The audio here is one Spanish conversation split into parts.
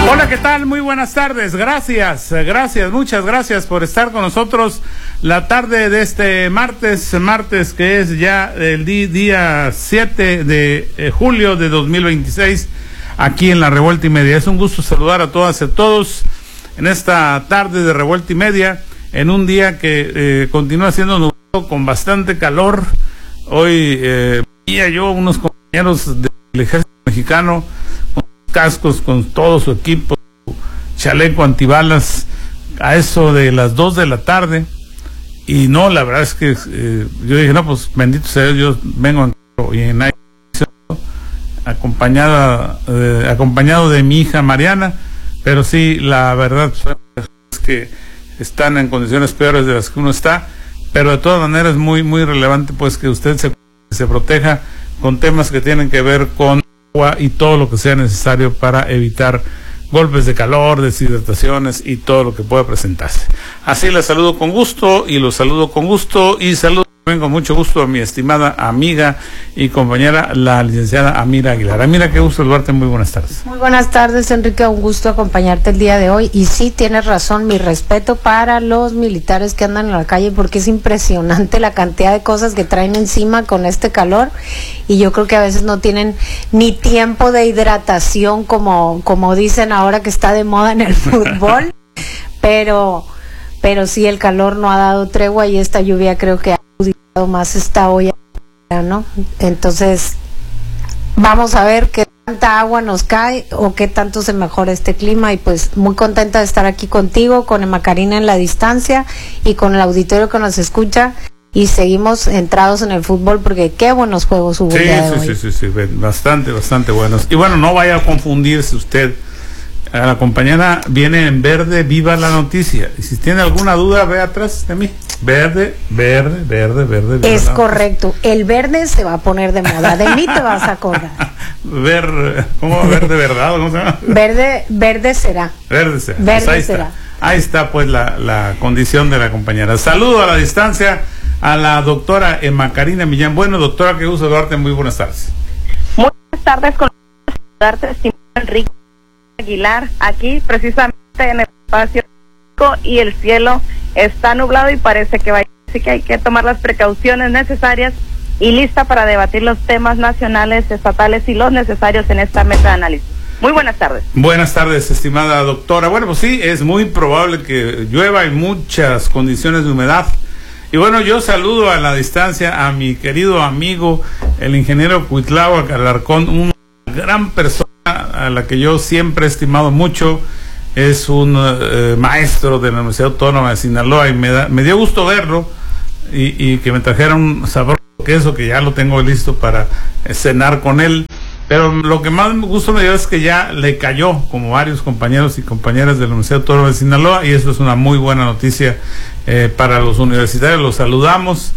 Hola, ¿qué tal? Muy buenas tardes. Gracias, muchas gracias por estar con nosotros la tarde de este martes que es ya el día 7 de julio de 2026, aquí en la Revuelta y Media. Es un gusto saludar a todas y a todos en esta tarde de Revuelta y Media, en un día que continúa siendo nublado con bastante calor. Hoy veía yo unos compañeros del ejército mexicano con cascos, con todo su equipo, chaleco antibalas, a eso de las 2 de la tarde, y no, la verdad es que yo dije, no, pues bendito sea Dios, yo vengo en acompañado de mi hija Mariana, pero sí, la verdad es que están en condiciones peores de las que uno está, pero de todas maneras es muy, muy relevante pues que usted se proteja con temas que tienen que ver con agua y todo lo que sea necesario para evitar golpes de calor, deshidrataciones y todo lo que pueda presentarse. Así les saludo con gusto y los saludo con gusto y saludo también con mucho gusto a mi estimada amiga y compañera, la licenciada Amira Aguilar. Amira, qué gusto saludarte, muy buenas tardes. Muy buenas tardes, Enrique, un gusto acompañarte el día de hoy. Y sí, tienes razón, mi respeto para los militares que andan en la calle, porque es impresionante la cantidad de cosas que traen encima con este calor, y yo creo que a veces no tienen ni tiempo de hidratación, como dicen ahora que está de moda en el fútbol, pero sí, el calor no ha dado tregua, y esta lluvia creo que ha agudizado más esta olla, ¿no? Entonces, vamos a ver qué tanta agua nos cae o qué tanto se mejora este clima, y pues muy contenta de estar aquí contigo, con Emma Karina en la distancia y con el auditorio que nos escucha, y seguimos entrados en el fútbol porque qué buenos juegos hubo. Sí, bastante buenos. Y bueno, no vaya a confundirse usted. A la compañera viene en verde, viva la noticia. Y si tiene alguna duda, ve atrás de mí. Verde. Es correcto. El verde se va a poner de moda. De mí te vas a acordar. ¿Cómo verde verdad? ¿Cómo se llama? Verde será. Ahí está pues la condición de la compañera. Saludo a la distancia a la doctora Emma Karina Millán. Bueno, doctora, qué gusto saludarte. Muy buenas tardes. Muy buenas tardes, con saludarte, estimado Enrique Aguilar, aquí precisamente en el espacio, y el cielo está nublado y parece que va a ir, así que hay que tomar las precauciones necesarias y lista para debatir los temas nacionales, estatales y los necesarios en esta mesa de análisis. Muy buenas tardes. Buenas tardes, estimada doctora. Bueno, pues sí, es muy probable que llueva, hay muchas condiciones de humedad. Y bueno, yo saludo a la distancia a mi querido amigo, el ingeniero Cuitláhuac Alarcón, una gran persona a la que yo siempre he estimado mucho. Es un maestro de la Universidad Autónoma de Sinaloa, y me dio gusto verlo y que me trajera un sabroso queso que ya lo tengo listo para cenar con él. Pero lo que más gusto me dio es que ya le cayó, como varios compañeros y compañeras de la Universidad Autónoma de Sinaloa, y eso es una muy buena noticia para los universitarios. Los saludamos.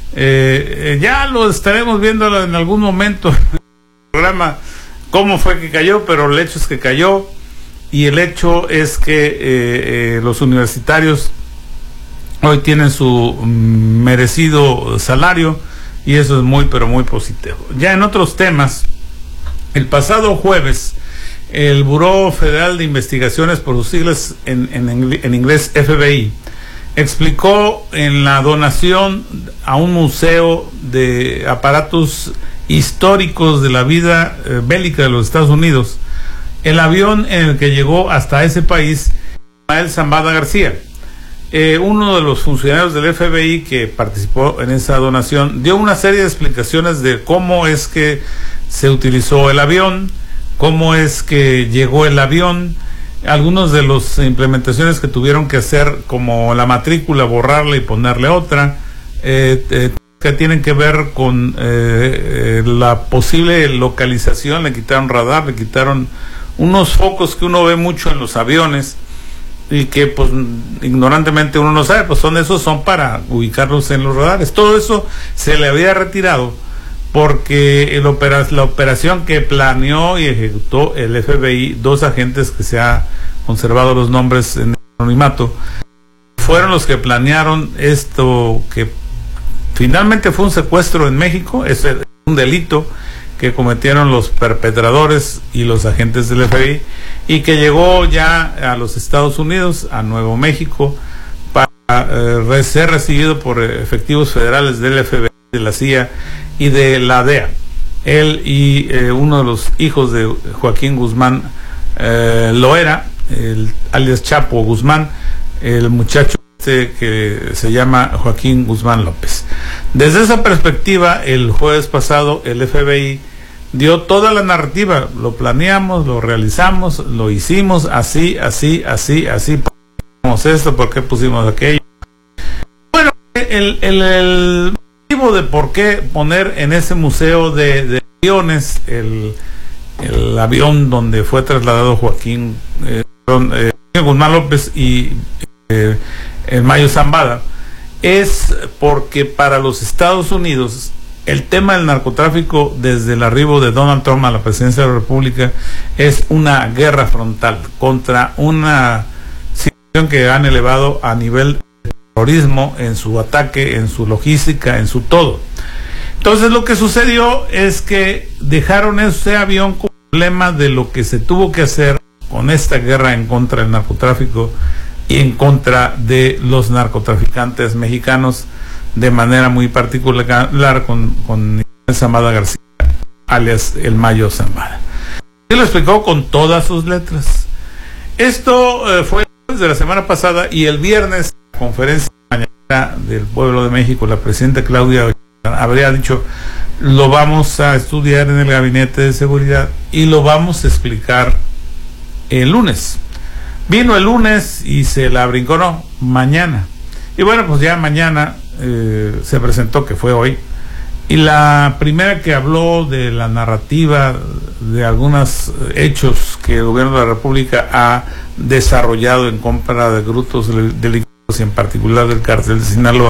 Ya lo estaremos viendo en algún momento en el programa cómo fue que cayó, pero el hecho es que cayó, y el hecho es que los universitarios hoy tienen su merecido salario, y eso es muy, pero muy positivo. Ya en otros temas, el pasado jueves, el Buró Federal de Investigaciones, por sus siglas en inglés FBI, explicó en la donación a un museo de aparatos históricos de la vida bélica de los Estados Unidos, el avión en el que llegó hasta ese país Ismael Zambada García. Uno de los funcionarios del FBI que participó en esa donación dio una serie de explicaciones de cómo es que se utilizó el avión, cómo es que llegó el avión, algunas de las implementaciones que tuvieron que hacer, como la matrícula, borrarla y ponerle otra, que tienen que ver con la posible localización. Le quitaron radar, le quitaron unos focos que uno ve mucho en los aviones y que pues ignorantemente uno no sabe, pues son para ubicarlos en los radares. Todo eso se le había retirado porque la operación que planeó y ejecutó el FBI, dos agentes que se ha conservado los nombres en el anonimato, fueron los que planearon esto, que finalmente fue un secuestro en México. Es un delito que cometieron los perpetradores y los agentes del FBI, y que llegó ya a los Estados Unidos, a Nuevo México, para ser recibido por efectivos federales del FBI, de la CIA y de la DEA. Él y uno de los hijos de Joaquín Guzmán Loera, alias Chapo Guzmán, el muchacho que se llama Joaquín Guzmán López. Desde esa perspectiva, el jueves pasado el FBI dio toda la narrativa, lo planeamos, lo realizamos, lo hicimos así, ¿por qué pusimos esto? ¿Por qué pusimos aquello? Bueno, el motivo de por qué poner en ese museo de aviones el avión donde fue trasladado Joaquín Guzmán López y el Mayo Zambada es porque para los Estados Unidos el tema del narcotráfico desde el arribo de Donald Trump a la presidencia de la República es una guerra frontal contra una situación que han elevado a nivel de terrorismo en su ataque, en su logística, en su todo. Entonces lo que sucedió es que dejaron ese avión como problema de lo que se tuvo que hacer con esta guerra en contra del narcotráfico y en contra de los narcotraficantes mexicanos, de manera muy particular con Zambada García, alias el Mayo Zambada. Él lo explicó con todas sus letras. Esto fue desde la semana pasada, y el viernes, en la conferencia mañanera del Pueblo de México, la presidenta Claudia habría dicho: lo vamos a estudiar en el Gabinete de Seguridad y lo vamos a explicar el lunes. Vino el lunes y se la brincó, no, mañana. Y bueno, pues ya mañana se presentó, que fue hoy, y la primera que habló de la narrativa de algunos hechos que el gobierno de la República ha desarrollado en contra de grupos delictivos y en particular del cártel de Sinaloa,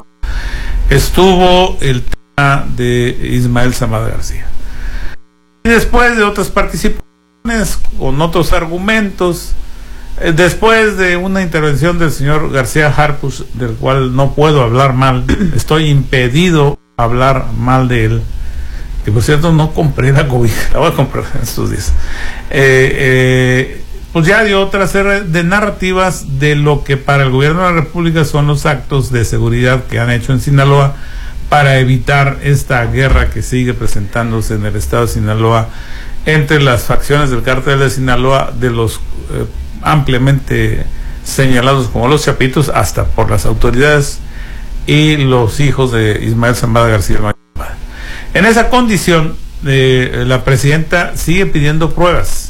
estuvo el tema de Ismael Zambada García. Y después de otras participaciones con otros argumentos, después de una intervención del señor García Harfuch, del cual no puedo hablar mal, estoy impedido hablar mal de él, que por cierto no compré la cobija, la voy a comprar en estos días, pues ya dio otra serie de narrativas de lo que para el gobierno de la República son los actos de seguridad que han hecho en Sinaloa para evitar esta guerra que sigue presentándose en el estado de Sinaloa entre las facciones del cártel de Sinaloa, de los ampliamente señalados como los Chapitos, hasta por las autoridades, y los hijos de Ismael Zambada García. En esa condición, la presidenta sigue pidiendo pruebas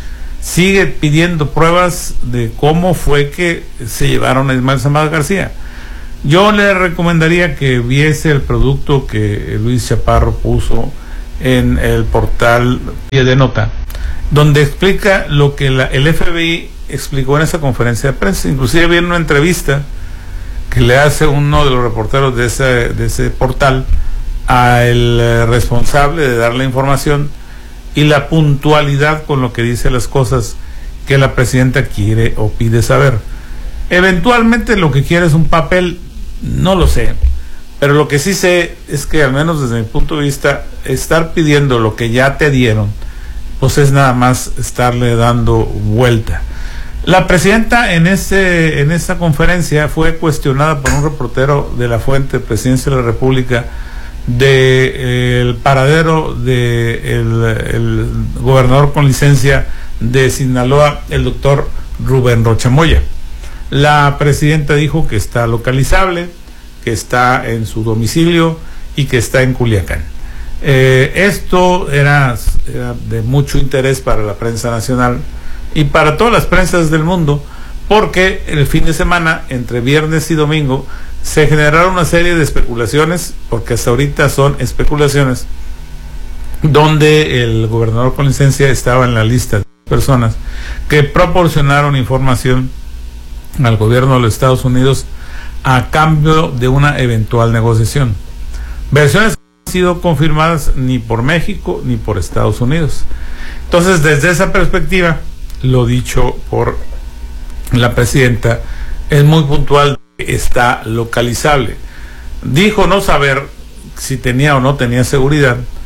de cómo fue que se llevaron a Ismael Zambada García. Yo le recomendaría que viese el producto que Luis Chaparro puso en el portal Pie de Nota, donde explica lo que el FBI explicó en esa conferencia de prensa. Inclusive viene una entrevista que le hace uno de los reporteros de ese portal al responsable de dar la información, y la puntualidad con lo que dice las cosas que la presidenta quiere o pide saber. Eventualmente lo que quiere es un papel, no lo sé, pero lo que sí sé es que, al menos desde mi punto de vista, estar pidiendo lo que ya te dieron, pues es nada más estarle dando vuelta. La presidenta en esta conferencia fue cuestionada por un reportero de la fuente Presidencia de la República del paradero del gobernador con licencia de Sinaloa, el doctor Rubén Rocha Moya. La presidenta dijo que está localizable, que está en su domicilio y que está en Culiacán. Esto era de mucho interés para la prensa nacional y para todas las prensas del mundo, porque el fin de semana, entre viernes y domingo, se generaron una serie de especulaciones, porque hasta ahorita son especulaciones, donde el gobernador con licencia estaba en la lista de personas que proporcionaron información al gobierno de los Estados Unidos a cambio de una eventual negociación. Versiones que no han sido confirmadas ni por México ni por Estados Unidos. Entonces, desde esa perspectiva, lo dicho por la presidenta es muy puntual, está localizable. Dijo no saber si tenía o no tenía seguridad,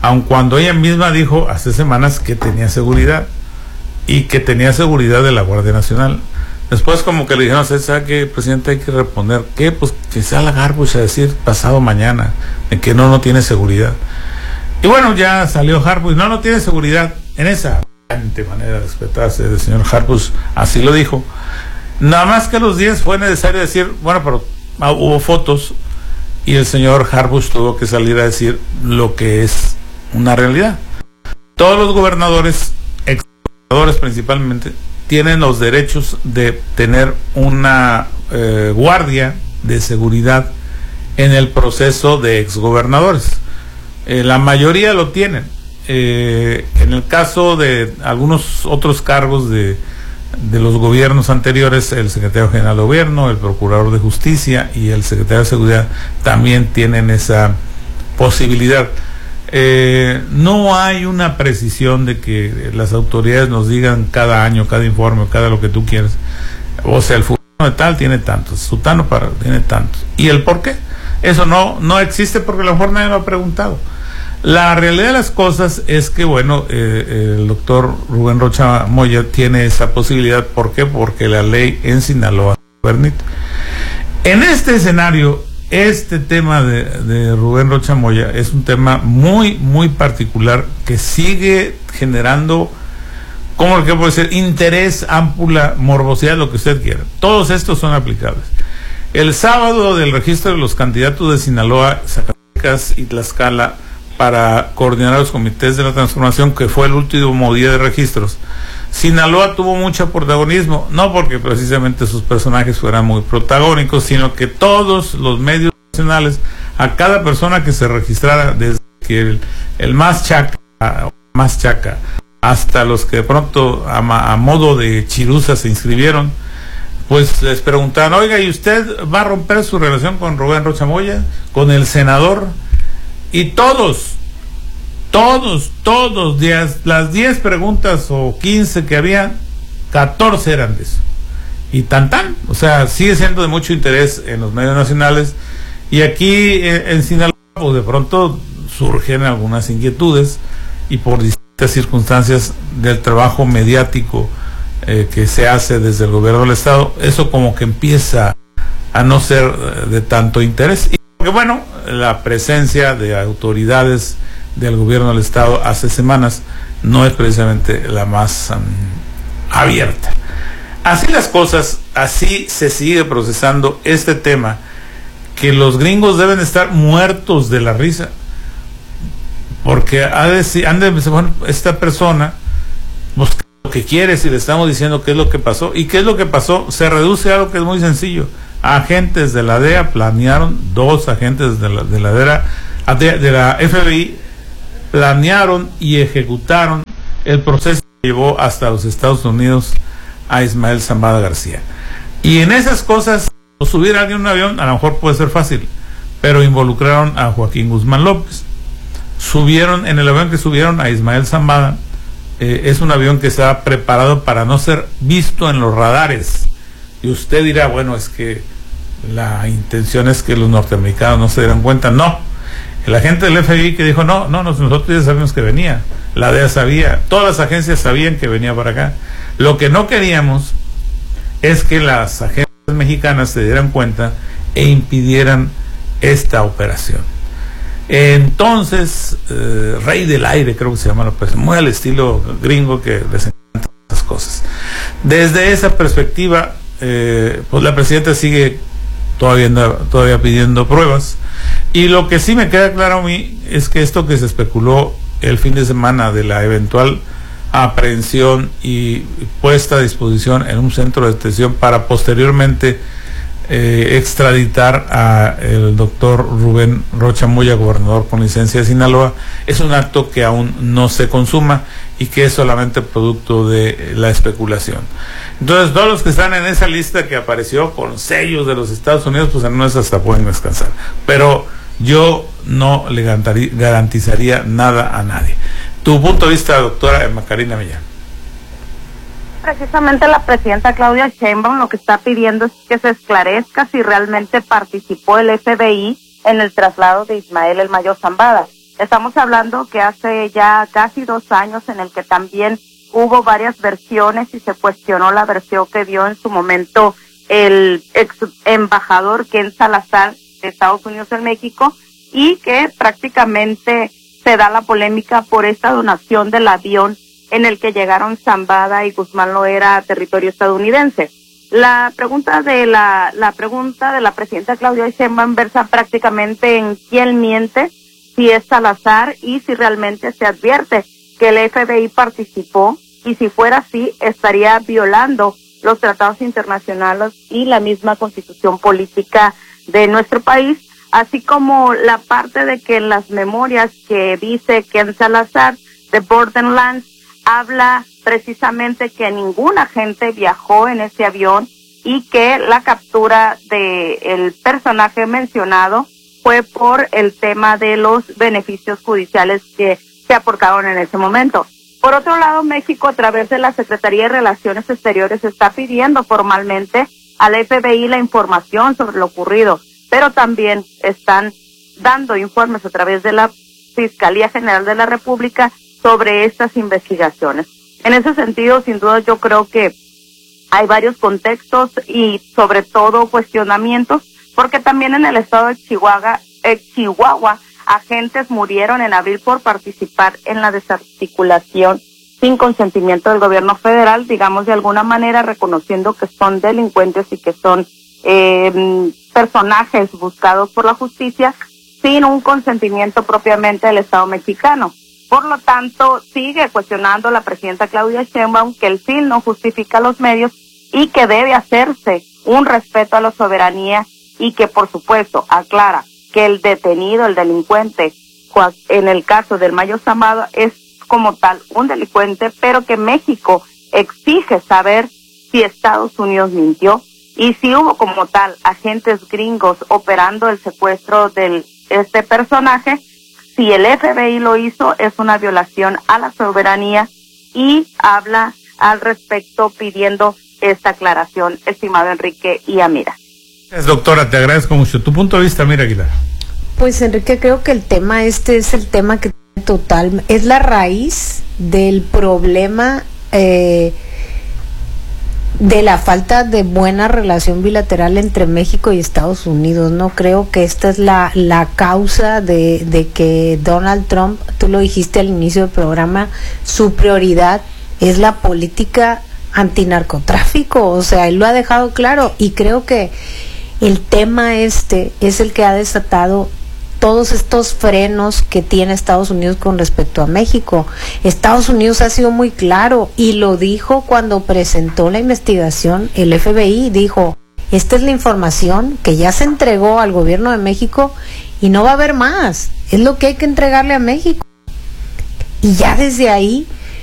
aun cuando ella misma dijo hace semanas que tenía seguridad, y que tenía seguridad de la Guardia Nacional. Después como que le dijeron, ¿sabe qué, presidente? Hay que responder, ¿qué? Pues que salga Harfuch a decir pasado mañana, en que no tiene seguridad. Y bueno, ya salió Harfuch, no tiene seguridad. En esa manera de respetarse del señor Harfuch, así lo dijo. Nada más que a los 10 fue necesario decir, bueno, pero hubo fotos, y el señor Harfuch tuvo que salir a decir lo que es una realidad. Todos los gobernadores, exgobernadores principalmente, tienen los derechos de tener una guardia de seguridad en el proceso de exgobernadores. La mayoría lo tienen. En el caso de algunos otros cargos de los gobiernos anteriores, el secretario general de gobierno, el procurador de justicia y el secretario de seguridad también tienen esa posibilidad. No hay una precisión de que las autoridades nos digan cada año, cada informe, cada lo que tú quieras. O sea, el fulano de tal tiene tantos, sutano para tiene tantos. ¿Y el por qué? Eso no existe, porque a lo mejor nadie lo ha preguntado. La realidad de las cosas es que, bueno, el doctor Rubén Rocha Moya tiene esa posibilidad. ¿Por qué? Porque la ley en Sinaloa permite. En este escenario, este tema de Rubén Rocha Moya es un tema muy, muy particular que sigue generando, ¿cómo lo que puede ser? Interés, ámpula, morbosidad, lo que usted quiera. Todos estos son aplicables. El sábado del registro de los candidatos de Sinaloa, Zacatecas y Tlaxcala para coordinar los comités de la transformación, que fue el último día de registros, Sinaloa tuvo mucho protagonismo, no porque precisamente sus personajes fueran muy protagónicos, sino que todos los medios nacionales, a cada persona que se registrara, desde que el más chaca hasta los que de pronto a modo de chiruza se inscribieron, pues les preguntaban, oiga, ¿y usted va a romper su relación con Rubén Rocha Moya, con el senador? Y todos, las 10 preguntas o 15 que había, 14 eran de eso. Y tan, o sea, sigue siendo de mucho interés en los medios nacionales. Y aquí en Sinaloa, pues de pronto surgen algunas inquietudes, y por distintas circunstancias del trabajo mediático que se hace desde el gobierno del estado, eso como que empieza a no ser de tanto interés. Y porque bueno, la presencia de autoridades del gobierno del estado hace semanas no es precisamente la más abierta. Así las cosas, así se sigue procesando este tema, que los gringos deben estar muertos de la risa, porque han de decir, bueno, esta persona busca lo que quiere, si le estamos diciendo qué es lo que pasó. ¿Y qué es lo que pasó? Se reduce a algo que es muy sencillo. Agentes de la DEA planearon, 2 agentes de la FBI planearon y ejecutaron el proceso que llevó hasta los Estados Unidos a Ismael Zambada García. Y en esas cosas, o subir a alguien en un avión, a lo mejor puede ser fácil, pero involucraron a Joaquín Guzmán López. En el avión que subieron a Ismael Zambada, es un avión que estaba preparado para no ser visto en los radares. Y usted dirá, bueno, es que la intención es que los norteamericanos no se dieran cuenta. No, el agente del FBI que dijo, nosotros ya sabíamos que venía, la DEA sabía, todas las agencias sabían que venía para acá. Lo que no queríamos es que las agencias mexicanas se dieran cuenta e impidieran esta operación. Entonces, Rey del Aire, creo que se llama la operación, muy al estilo gringo, que les encantan esas cosas. Desde esa perspectiva, pues la presidenta sigue todavía pidiendo pruebas, y lo que sí me queda claro a mí es que esto que se especuló el fin de semana de la eventual aprehensión y puesta a disposición en un centro de detención para posteriormente extraditar a el doctor Rubén Rocha Moya, gobernador con licencia de Sinaloa, es un acto que aún no se consuma y que es solamente producto de la especulación. Entonces, todos los que están en esa lista que apareció con sellos de los Estados Unidos, pues en unas hasta pueden descansar. Pero yo no le garantizaría nada a nadie. Tu punto de vista, doctora Emma Karina Millán. Precisamente la presidenta Claudia Sheinbaum lo que está pidiendo es que se esclarezca si realmente participó el FBI en el traslado de Ismael el Mayo Zambada. Estamos hablando que hace ya casi 2 años en el que también hubo varias versiones y se cuestionó la versión que dio en su momento el ex embajador Ken Salazar de Estados Unidos en México, y que prácticamente se da la polémica por esta donación del avión en el que llegaron Zambada y Guzmán Loera a territorio estadounidense. La pregunta de la presidenta Claudia Sheinbaum versa prácticamente en quién miente, si es Salazar y si realmente se advierte que el FBI participó, y si fuera así estaría violando los tratados internacionales y la misma constitución política de nuestro país, así como la parte de que en las memorias que dice Ken Salazar de Borderlands habla precisamente que ningún agente viajó en ese avión y que la captura de el personaje mencionado fue por el tema de los beneficios judiciales que se aportaron en ese momento. Por otro lado, México, a través de la Secretaría de Relaciones Exteriores, está pidiendo formalmente al FBI la información sobre lo ocurrido, pero también están dando informes a través de la Fiscalía General de la República sobre estas investigaciones. En ese sentido, sin duda, yo creo que hay varios contextos y sobre todo cuestionamientos, porque también en el estado de Chihuahua, agentes murieron en abril por participar en la desarticulación sin consentimiento del gobierno federal, digamos de alguna manera reconociendo que son delincuentes y que son personajes buscados por la justicia sin un consentimiento propiamente del Estado mexicano. Por lo tanto, sigue cuestionando la presidenta Claudia Sheinbaum que el fin no justifica los medios y que debe hacerse un respeto a la soberanía, y que por supuesto aclara que el detenido, el delincuente, en el caso del Mayo Zambada, es como tal un delincuente, pero que México exige saber si Estados Unidos mintió y si hubo como tal agentes gringos operando el secuestro de este personaje. Si el FBI lo hizo, es una violación a la soberanía, y habla al respecto pidiendo esta aclaración, estimado Enrique y Amira. Doctora, te agradezco mucho. Tu punto de vista, Amira Aguilar. Pues Enrique, creo que el tema es el tema que es la raíz del problema de la falta de buena relación bilateral entre México y Estados Unidos. No creo que esta es la causa de que Donald Trump, tú lo dijiste al inicio del programa, su prioridad es la política antinarcotráfico. O sea, él lo ha dejado claro, y creo que el tema es el que ha desatado todos estos frenos que tiene Estados Unidos con respecto a México. Estados Unidos ha sido muy claro y lo dijo cuando presentó la investigación. El FBI dijo, esta es la información que ya se entregó al gobierno de México y no va a haber más, es lo que hay que entregarle a México. Y ya desde ahí